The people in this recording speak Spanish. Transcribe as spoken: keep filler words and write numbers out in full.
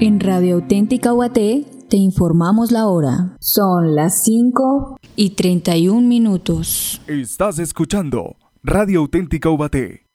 En Radio Auténtica U A T te informamos la hora. Son las cinco y treinta y un minutos. Estás escuchando Radio Auténtica U A T.